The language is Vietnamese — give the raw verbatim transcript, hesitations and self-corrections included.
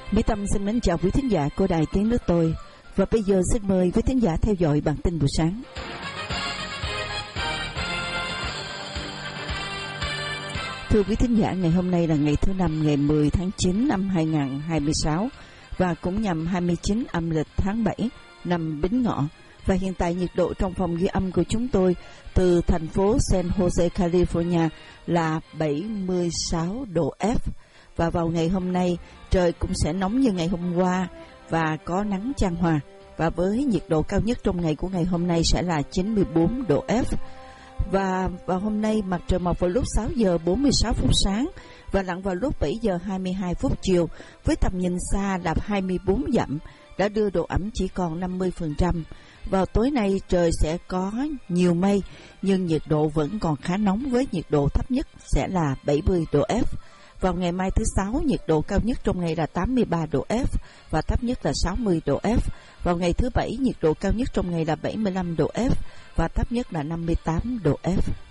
Mỹ Tâm xin mến chào quý thính giả của Đài Tiếng Nước Tôi. Và bây giờ xin mời quý thính giả theo dõi bản tin buổi sáng. Thưa quý thính giả, ngày hôm nay là ngày thứ năm, ngày mười tháng chín năm hai nghìn không trăm hai mươi sáu và cũng nhằm hai mươi chín âm lịch tháng bảy năm Bính Ngọ. Và hiện tại nhiệt độ trong phòng ghi âm của chúng tôi từ thành phố San Jose, California là bảy mươi sáu độ F. Và vào ngày hôm nay trời cũng sẽ nóng như ngày hôm qua và có nắng chan hòa. Và với nhiệt độ cao nhất trong ngày của ngày hôm nay sẽ là chín mươi bốn độ F. Và vào hôm nay mặt trời mọc vào lúc sáu giờ bốn mươi sáu phút sáng và lặn vào lúc bảy giờ hai mươi hai phút chiều, với tầm nhìn xa là hai mươi bốn dặm, đã đưa độ ẩm chỉ còn năm mươi phần trăm. Vào tối nay trời sẽ có nhiều mây nhưng nhiệt độ vẫn còn khá nóng, với nhiệt độ thấp nhất sẽ là bảy mươi độ F. Vào ngày mai thứ sáu, nhiệt độ cao nhất trong ngày là tám mươi ba độ F và thấp nhất là sáu mươi độ F. Vào ngày thứ bảy, nhiệt độ cao nhất trong ngày là bảy mươi lăm độ F và thấp nhất là năm mươi tám độ F.